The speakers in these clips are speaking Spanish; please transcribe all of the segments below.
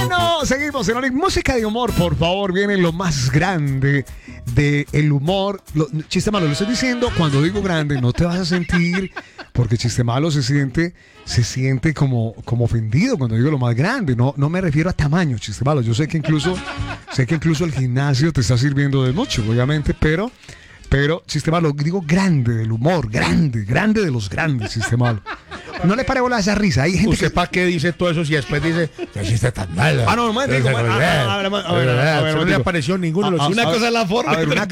Bueno, seguimos en música de humor, por favor. Viene lo más grande del humor. Chiste malo, lo estoy diciendo. Cuando digo grande, no te vas a sentir, porque chiste malo se siente como ofendido cuando digo lo más grande. No me refiero a tamaño, chiste malo. Yo sé que incluso el gimnasio te está sirviendo de mucho, obviamente, pero chiste malo, digo grande del humor, grande de los grandes, chiste malo. No le pare bola a esa risa. Hay gente ¿Usted para qué dice todo eso si después dice que chiste tan malo? No me digo. No le apareció ninguno de los Una cosa es la forma. A ver, una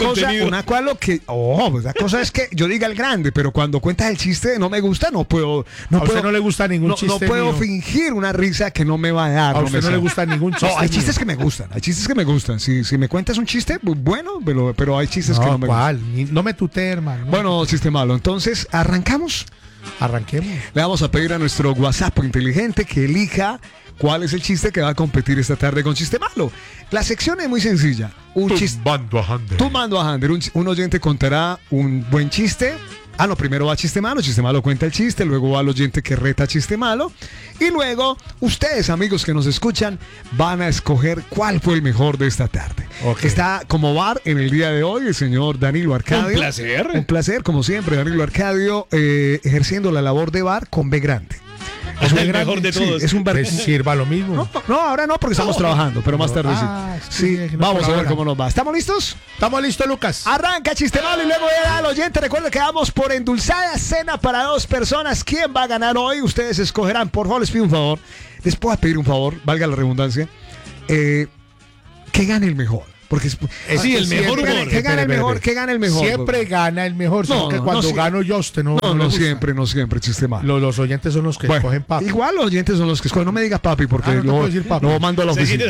cosa es que yo diga el grande, pero cuando cuentas el chiste no me gusta, no puedo. A usted no le gusta ningún chiste. No puedo fingir una risa que no me va a dar. A usted no le gusta ningún chiste. No, hay chistes que me gustan. Si me cuentas un chiste, bueno, pero hay chistes que no me gustan. No me tutee, hermano. Bueno, chiste malo. Entonces, ¿arrancamos? Arranquemos. Le vamos a pedir a nuestro WhatsApp inteligente que elija cuál es el chiste que va a competir esta tarde con Chiste Malo. La sección es muy sencilla. Tumbando a Hander. Tumbando a Hander. Un oyente contará un buen chiste. Primero va Chiste Malo cuenta el chiste, luego va el oyente que reta Chiste Malo, y luego ustedes, amigos que nos escuchan, van a escoger cuál fue el mejor de esta tarde. Okay. Está como bar en el día de hoy el señor Danilo Arcadio. Un placer, como siempre, Danilo Arcadio, ejerciendo la labor de bar con B grande. Es el mejor de todos. Sí, es un bar. Sirva lo mismo. No, ahora no, porque estamos trabajando, pero más tarde sí. Vamos a ver cómo nos va. ¿Estamos listos? Estamos listos, Lucas. Arranca Chiste Malo y luego llega al oyente. Recuerden que vamos por endulzada cena para 2 personas. ¿Quién va a ganar hoy? Ustedes escogerán. Por favor, les pido un favor. Les puedo pedir un favor, valga la redundancia. Que gane el mejor. Porque el mejor humor. Que gane el mejor. Siempre gana el mejor. Sino que cuando gano yo, usted no siempre, Chiste Malo. Los oyentes son los que escogen papi. Igual los oyentes son los que escogen. No me diga papi, porque luego mando a la oficina.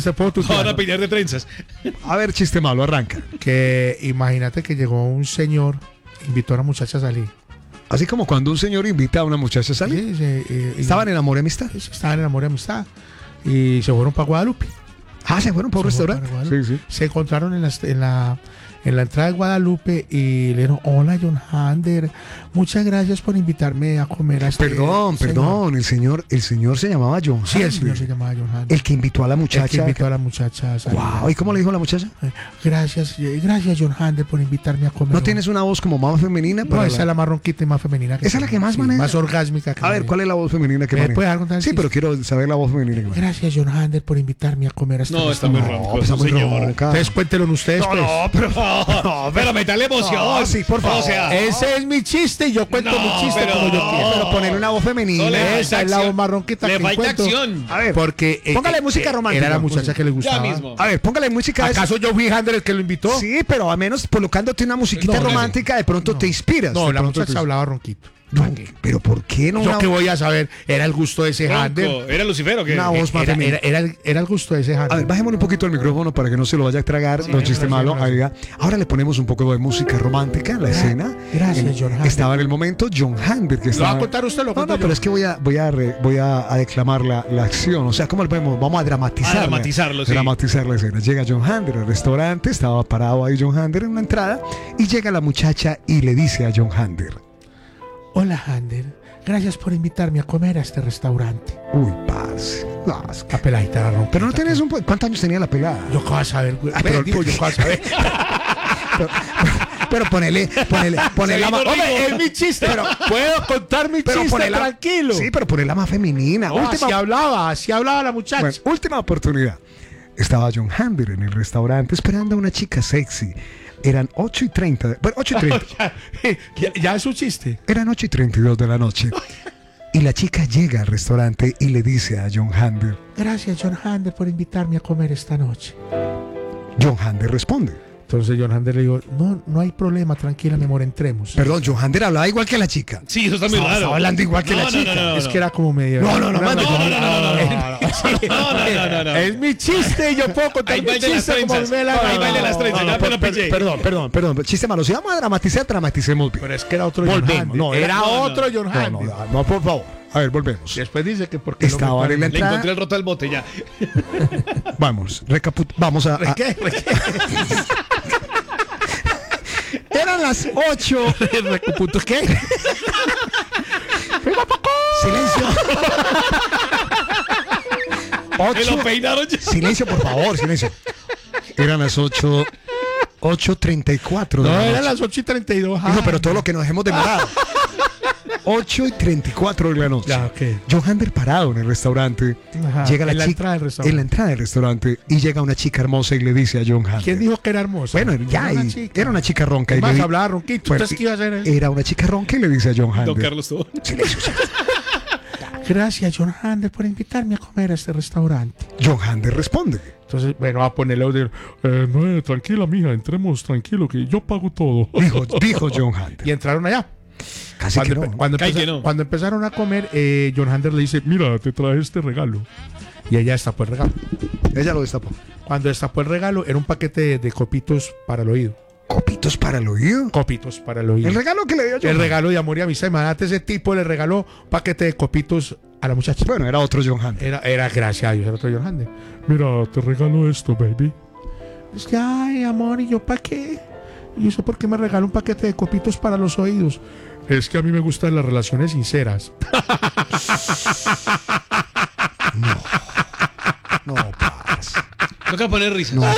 Ahora peinar de trenzas. A ver, Chiste Malo, arranca. Que imagínate que llegó un señor, invitó a una muchacha a salir. Así como cuando un señor invita a una muchacha a salir. Sí, ¿Estaban en amor y amistad? Sí, estaban en amor y amistad. Y se fueron para Guadalupe. Se fueron por un restaurante. Sí. Se encontraron en la entrada de Guadalupe y le dijeron: hola, John Hander, muchas gracias por invitarme a comer a este Perdón, el señor se llamaba John Hander. Sí, el señor se llamaba John Hander. El que invitó a la muchacha. A salir. Wow, ¿y cómo le dijo la muchacha? Gracias John Hander por invitarme a comer. ¿No tienes una voz como más femenina? No, esa es la más ronquita y más femenina. ¿Esa es la que más maneja? Más orgásmica. A ver, ¿cuál es la voz femenina que maneja? Sí, pero quiero saber la voz femenina que maneja. Gracias, John Hander, por invitarme a comer a este No, está muy ronco. Está muy ronca. Entonces cuéntenlo ustedes, Pero metale emoción. Sí, por favor. O sea, ese es mi chiste y yo cuento mi chiste como yo quiero. Pero ponerle una voz femenina. Esa es la voz más ronquita que falta encuentro. acción. A ver, porque póngale música romántica. Era la muchacha que le gustaba. Ya mismo. A ver, póngale música. ¿Acaso yo fui Hander el que lo invitó? Sí, pero al menos colocándote una musiquita romántica, de pronto te inspiras. No, la muchacha hablaba ronquito. Pero ¿por qué no? Yo qué voy a saber, era el gusto de ese Hander. ¿Era Lucifer o qué? Una voz más femenina. Era el gusto de ese Hander. A ver, bajémosle un poquito el micrófono para que no se lo vaya a tragar, don Chiste Malo. Ahora le ponemos un poco de música romántica en la escena. Gracias, John Hander. Estaba en el momento John Hander que estaba. ¿Lo va a contar usted? No, pero es que voy a declamar la acción. O sea, ¿cómo lo vemos? Vamos a dramatizarlo. Dramatizar la escena. Llega John Hander al restaurante, estaba parado ahí John Hander en una entrada, y llega la muchacha y le dice a John Hander: hola, Hander. Gracias por invitarme a comer a este restaurante. Uy, parce. La peladita la ronquita. Pero no tenés ¿cuántos años tenía la pelada? Yo qué vas a saber, güey. Yo qué vas a saber. Pero ponele la más. Hombre, es mi chiste. Pero puedo contar mi chiste tranquilo. Sí, pero ponela más femenina. Así hablaba la muchacha. Bueno, última oportunidad. Estaba John Hander en el restaurante esperando a una chica sexy. Eran 8:30. Bueno, 8:30. ¿Ya es un chiste? Eran 8:32 de la noche. Y la chica llega al restaurante y le dice a John Hander: gracias, John Hander, por invitarme a comer esta noche. John Hander responde. Entonces John Hander le digo: no hay problema, tranquila, mi amor, entremos. Perdón, John Hander hablaba igual que la chica. Sí, eso está muy raro. Estaba hablando igual que la chica. No. Es que era como medio. No. Es mi chiste, yo puedo contar mi chiste como me la Ahí baile las trenzas. Perdón. Chiste malo. Si vamos a dramatizar, dramaticemos bien. Pero es que era otro John Hander. No, era otro John Hander. No, por favor. A ver, volvemos. Después dice que porque estaba en la Le entrada. encontré el roto del bote ya. Vamos a ¿Qué? Eran las 8. ¿Qué? Silencio. Me lo peinaron ya. Silencio, por favor, silencio. Eran las 8:34 de No, la eran noche. las 8:32. Hijo, pero todo lo que nos hemos demorado. 8:34 de la noche. Ya, ok. Johander parado en el restaurante. Ajá, Llega la en la chica entrada del restaurante. en la entrada del restaurante y llega una chica hermosa y le dice a Johander. ¿Quién dijo que era hermosa? Bueno, ya Era y- una chica. era una chica ronca. Es Y más, le di- hablaba ronquito. Bueno, ¿Entonces qué iba a hacer él? era una chica ronca y le dice a Johander. Don Carlos todo. Gracias, John Hander, por invitarme a comer a este restaurante. Johander responde. Entonces, bueno, va a ponerle audio. No, tranquila, mija, entremos tranquilo, que yo pago todo. Dijo Johander. Y entraron allá. Casi que no. Casi que no. Cuando empezaron a comer, John Hander le dice, mira, te traje este regalo. Y ella destapó el regalo. Ella lo destapó. Cuando destapó el regalo, era un paquete de copitos para el oído. ¿Copitos para el oído? Copitos para el oído. El regalo que le dio Johander. El regalo de amor y amistad. Imagínate, ese tipo le regaló un paquete de copitos a la muchacha. Bueno, era otro Johander. Era gracias a Dios, era otro John Hander. Mira, te regalo esto, baby. Es que, ay, amor, ¿y yo para qué? ¿Y eso por qué me regaló un paquete de copitos para los oídos? Es que a mí me gustan las relaciones sinceras. No, parce. Toca poner risa. No,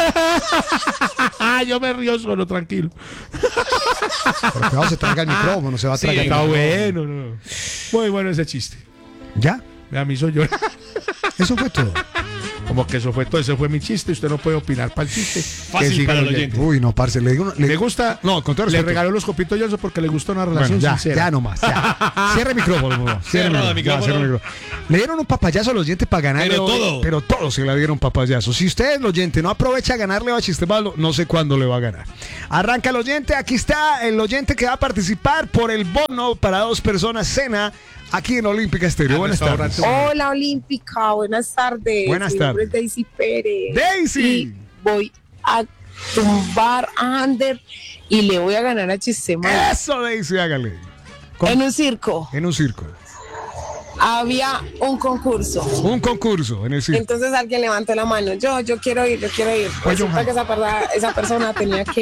Ah, yo me río solo, tranquilo. pero cuidado, se traga el micrófono, se va a Sí, tragar el Está micrófono. bueno, no. Muy bueno ese chiste. ¿Ya? A mí soy yo. Eso fue todo. Como que eso fue todo, ese fue mi chiste. Usted no puede opinar para el chiste. Fácil Que siga para el oyendo. oyente. Uy, no, parce, le digo... Le gusta. No, con todo Le respeto. regaló los copitos Johnson porque le gustó una Bueno, relación ya, sincera. ya nomás, ya. Cierre el micrófono, no. Cierra el micrófono. Le dieron un papayazo al oyente para ganarle. Pero hoy, todo. Pero todo se le dieron papayazo. Si usted, el oyente, no aprovecha a ganarle a Chiste Malo, no sé cuándo le va a ganar. Arranca el oyente. Aquí está el oyente que va a participar por el bono para 2 personas cena aquí en Olímpica Estéreo. Buenas tardes. Hola Olímpica, buenas tardes. Buenas Mi nombre tardes. es Daisy Pérez. Daisy. Y voy a tumbar a Ander y le voy a ganar a Chistemar. Eso, Daisy, hágale. En un circo En un circo. había un concurso. Un concurso en el circo. Entonces alguien levantó la mano. Yo quiero ir, yo quiero ir. Pues, Resulta Johan. que esa persona tenía que